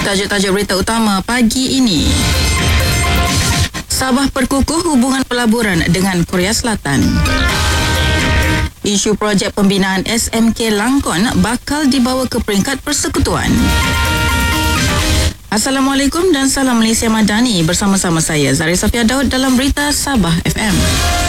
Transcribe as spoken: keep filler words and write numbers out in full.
tajuk-tajuk berita utama pagi ini. Sabah perkukuh hubungan pelaburan dengan Korea Selatan. Isu projek pembinaan S M K Langkon bakal dibawa ke peringkat persekutuan. Assalamualaikum dan salam Malaysia Madani. Bersama-sama saya Zari Safia Daud dalam Berita Sabah F M.